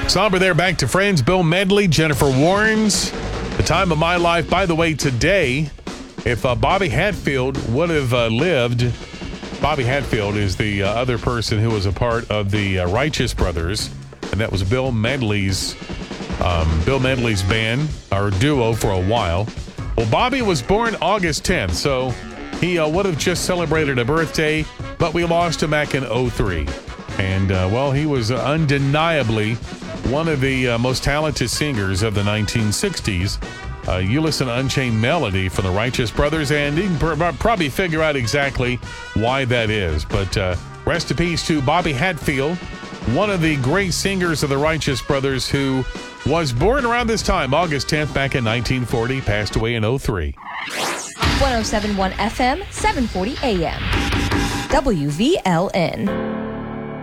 Somber there, back to Friends. Bill Medley, Jennifer Warnes. The time of my life. By the way, today, if Bobby Hatfield would have lived, Bobby Hatfield is the other person who was a part of the Righteous Brothers, and that was Bill Medley's band, or duo, for a while. Well, Bobby was born August 10th, so he would have just celebrated a birthday, but we lost him back in 2003. And, he was undeniably one of the most talented singers of the 1960s. You listen to Unchained Melody from the Righteous Brothers, and you can probably figure out exactly why that is. But rest in peace to Bobby Hatfield, one of the great singers of the Righteous Brothers, who was born around this time, August 10th, back in 1940, passed away in 2003. 107.1 FM, 740 AM. WVLN.